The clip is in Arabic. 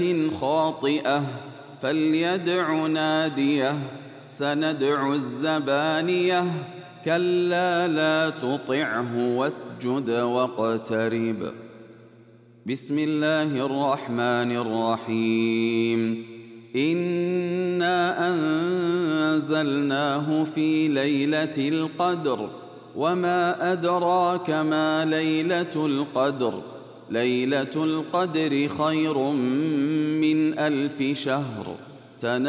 خاطئة فليدع ناديه سندع الزبانية كلا لا تطعه واسجد واقترب. بسم الله الرحمن الرحيم. إنا أنزلناه في ليلة القدر وما أدراك ما ليلة القدر ليلة القدر خير من 1000 شهر.